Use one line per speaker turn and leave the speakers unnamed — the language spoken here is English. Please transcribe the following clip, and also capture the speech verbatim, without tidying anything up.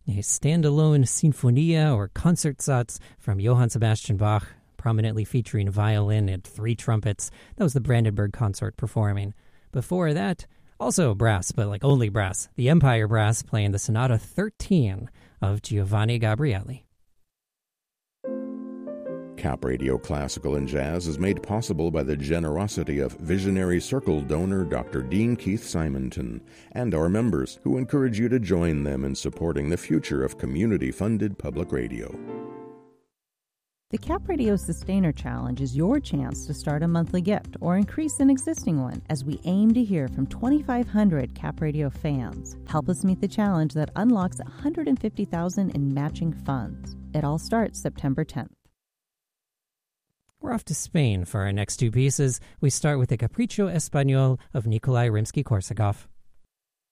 a standalone sinfonia or concertsatz from Johann Sebastian Bach, prominently featuring violin and three trumpets. That was the Brandenburg Consort performing. Before that, also brass, but like only brass, the Empire Brass playing the Sonata thirteen of Giovanni Gabrieli.
Cap Radio Classical and Jazz is made possible by the generosity of Visionary Circle donor Doctor Dean Keith Simonton and our members, who encourage you to join them in supporting the future of community-funded public radio.
The Cap Radio Sustainer Challenge is your chance to start a monthly gift or increase an existing one as we aim to hear from twenty-five hundred Cap Radio fans. Help us meet the challenge that unlocks one hundred fifty thousand dollars in matching funds. It all starts September tenth.
We're off to Spain for our next two pieces. We start with the Capricho Español of Nikolai Rimsky-Korsakov.